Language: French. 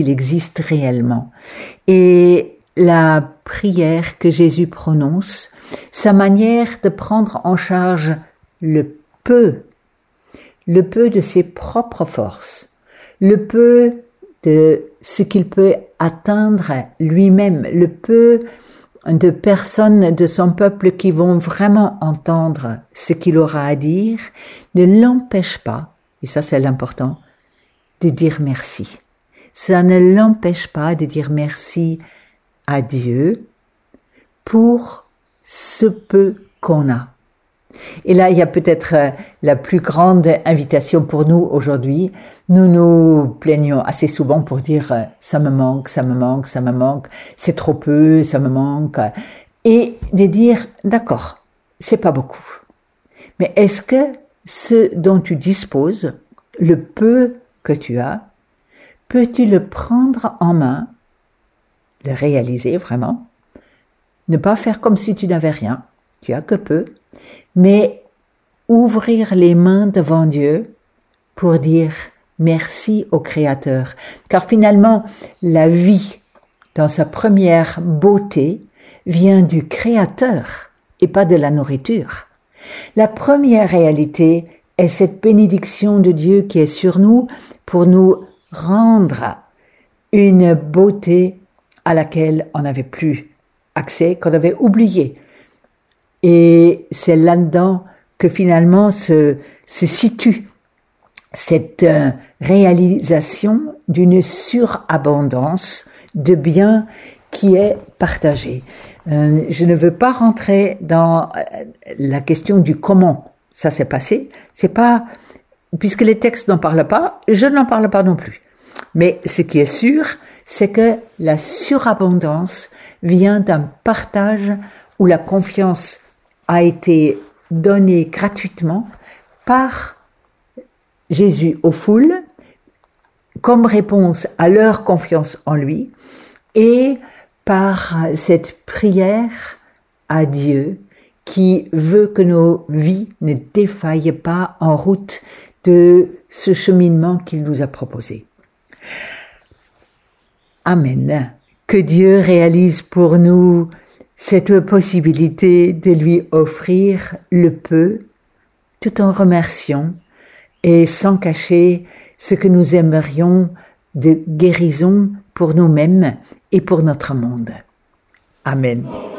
il existe réellement. Et la prière que Jésus prononce, sa manière de prendre en charge le peu de ses propres forces, le peu de ce qu'il peut atteindre lui-même, le peu de personnes de son peuple qui vont vraiment entendre ce qu'il aura à dire, ne l'empêche pas, et ça c'est l'important, de dire merci. Ça ne l'empêche pas de dire merci à Dieu pour ce peu qu'on a. Et là, il y a peut-être la plus grande invitation pour nous aujourd'hui. Nous nous plaignons assez souvent pour dire ça me manque, ça me manque, ça me manque, c'est trop peu, ça me manque. Et de dire d'accord, c'est pas beaucoup. Mais est-ce que ce dont tu disposes, le peu que tu as, peux-tu le prendre en main, le réaliser vraiment, ne pas faire comme si tu n'avais rien, tu as que peu, mais ouvrir les mains devant Dieu pour dire merci au Créateur. Car finalement, la vie, dans sa première beauté, vient du Créateur et pas de la nourriture. La première réalité est cette bénédiction de Dieu qui est sur nous pour nous rendre une beauté à laquelle on n'avait plus accès, qu'on avait oublié. Et c'est là-dedans que finalement se situe cette réalisation d'une surabondance de biens qui est partagée. Je ne veux pas rentrer dans la question du comment ça s'est passé. C'est pas, puisque les textes n'en parlent pas, je n'en parle pas non plus. Mais ce qui est sûr, c'est que la surabondance vient d'un partage où la confiance a été donnée gratuitement par Jésus aux foules comme réponse à leur confiance en lui et par cette prière à Dieu qui veut que nos vies ne défaillent pas en route de ce cheminement qu'il nous a proposé. Amen. Que Dieu réalise pour nous cette possibilité de lui offrir le peu, tout en remerciant et sans cacher ce que nous aimerions de guérison pour nous-mêmes et pour notre monde. Amen.